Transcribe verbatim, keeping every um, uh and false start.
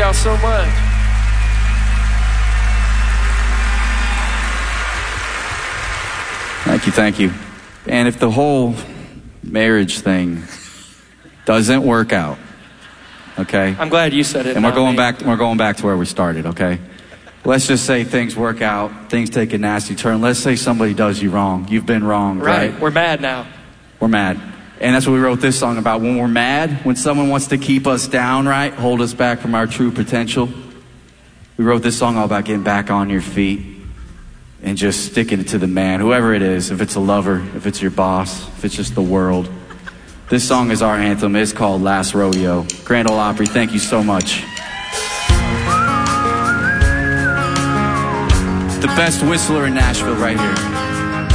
y'all so much. Thank you, thank you. And if the whole marriage thing doesn't work out, okay? I'm glad you said it. And we're going me. back. We're going back to where we started, okay? Let's just say things work out, things take a nasty turn. Let's say somebody does you wrong. You've been wrong, right? Right. We're mad now. We're mad. And that's what we wrote this song about. When we're mad, when someone wants to keep us down, right? Hold us back from our true potential. We wrote this song all about getting back on your feet and just sticking it to the man, whoever it is, if it's a lover, if it's your boss, if it's just the world. This song is our anthem. It's called Last Rodeo. Grand Ole Opry, thank you so much. The best whistler in Nashville right here.